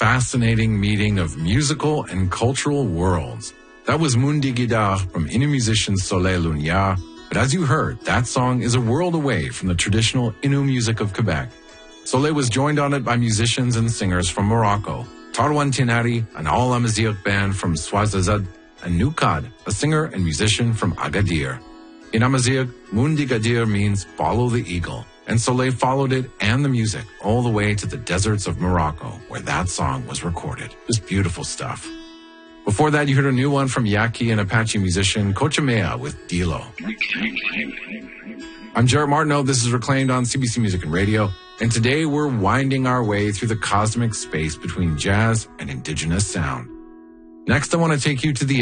fascinating meeting of musical and cultural worlds. That was Mundi Guidard from Innu musician Soleil Lunyar. But as you heard, that song is a world away from the traditional Innu music of Quebec. Soleil was joined on it by musicians and singers from Morocco, Tarwan Tinari, an all-Amazigh band from Ouazzazate, and Nukad, a singer and musician from Agadir. In Amazigh, Mundi Gadir means follow the eagle, and Soleil followed it and the music all the way to the deserts of Morocco, where that song was recorded. It was beautiful stuff. Before that, you heard a new one from Yaqui and Apache musician Cochimea with Dilo. I'm Jarrett Martineau. This is Reclaimed on CBC Music and Radio. And today we're winding our way through the cosmic space between jazz and indigenous sound. Next, I want to take you to the